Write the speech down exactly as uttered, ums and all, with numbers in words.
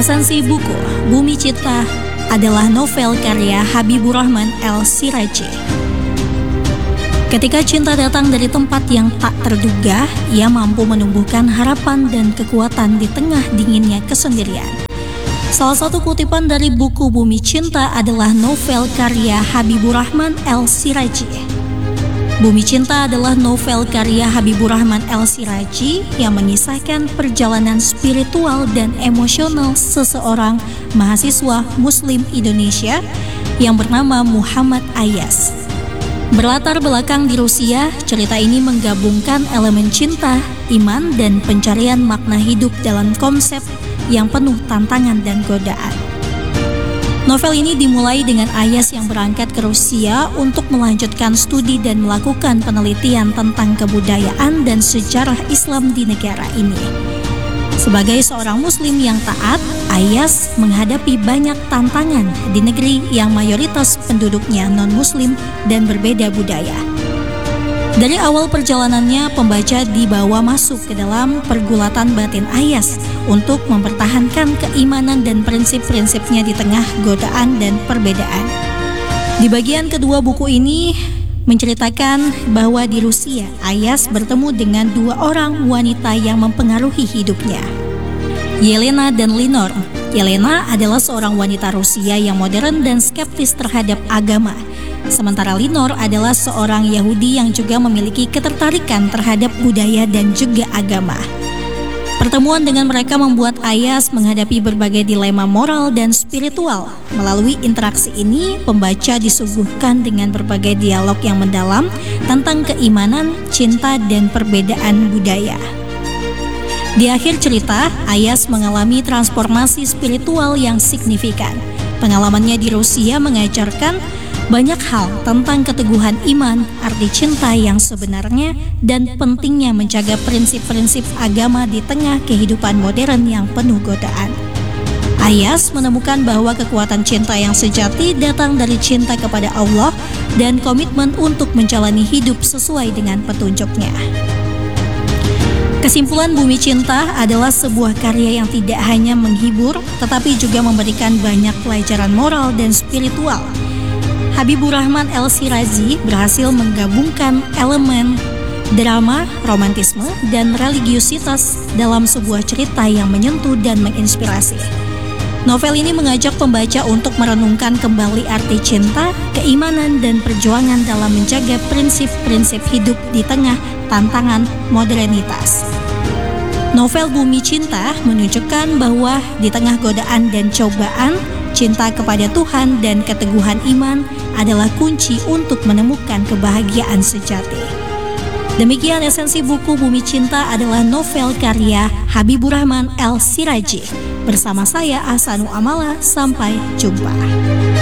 Esensi buku Bumi Cinta adalah novel karya Habibur Rahman El-Siraji. Ketika cinta datang dari tempat yang tak terduga, ia mampu menumbuhkan harapan dan kekuatan di tengah dinginnya kesendirian. Salah satu kutipan dari buku Bumi Cinta adalah novel karya Habibur Rahman El-Siraji. Bumi Cinta adalah novel karya Habibur Rahman El-Siraji yang mengisahkan perjalanan spiritual dan emosional seseorang mahasiswa Muslim Indonesia yang bernama Muhammad Ayas. Berlatar belakang di Rusia, cerita ini menggabungkan elemen cinta, iman, dan pencarian makna hidup dalam konsep yang penuh tantangan dan godaan. Novel ini dimulai dengan Ayas yang berangkat ke Rusia untuk melanjutkan studi dan melakukan penelitian tentang kebudayaan dan sejarah Islam di negara ini. Sebagai seorang Muslim yang taat, Ayas menghadapi banyak tantangan di negeri yang mayoritas penduduknya non-Muslim dan berbeda budaya. Dari awal perjalanannya, pembaca dibawa masuk ke dalam pergulatan batin Ayas untuk mempertahankan keimanan dan prinsip-prinsipnya di tengah godaan dan perbedaan. Di bagian kedua buku ini menceritakan bahwa di Rusia, Ayas bertemu dengan dua orang wanita yang mempengaruhi hidupnya, Yelena dan Linor. Yelena adalah seorang wanita Rusia yang modern dan skeptis terhadap agama. Sementara Linor adalah seorang Yahudi yang juga memiliki ketertarikan terhadap budaya dan juga agama. Pertemuan dengan mereka membuat Ayas menghadapi berbagai dilema moral dan spiritual. Melalui interaksi ini, pembaca disuguhkan dengan berbagai dialog yang mendalam tentang keimanan, cinta, dan perbedaan budaya. Di akhir cerita, Ayas mengalami transformasi spiritual yang signifikan. Pengalamannya di Rusia mengajarkan banyak hal tentang keteguhan iman, arti cinta yang sebenarnya, dan pentingnya menjaga prinsip-prinsip agama di tengah kehidupan modern yang penuh godaan. Ayas menemukan bahwa kekuatan cinta yang sejati datang dari cinta kepada Allah dan komitmen untuk menjalani hidup sesuai dengan petunjuknya. Kesimpulan Bumi Cinta adalah sebuah karya yang tidak hanya menghibur, tetapi juga memberikan banyak pelajaran moral dan spiritual. Habibur Rahman El-Siraji berhasil menggabungkan elemen drama, romantisme, dan religiusitas dalam sebuah cerita yang menyentuh dan menginspirasi. Novel ini mengajak pembaca untuk merenungkan kembali arti cinta, keimanan, dan perjuangan dalam menjaga prinsip-prinsip hidup di tengah tantangan modernitas. Novel Bumi Cinta menunjukkan bahwa di tengah godaan dan cobaan, cinta kepada Tuhan dan keteguhan iman adalah kunci untuk menemukan kebahagiaan sejati. Demikian esensi buku Bumi Cinta adalah novel karya Habibur Rahman El-Siraji. Bersama saya Ahsanu Amala, sampai jumpa.